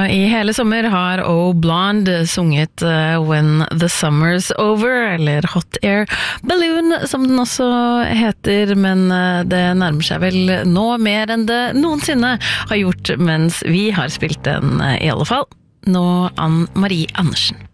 I hele sommer har Oh Blonde sunget When the Summer's Over, eller Hot Air Balloon, som den også heter, men det nærmer seg vel nå mer enn det noensinne har gjort mens vi har spilt den I alle fall. Nå Ann Marie Andersen.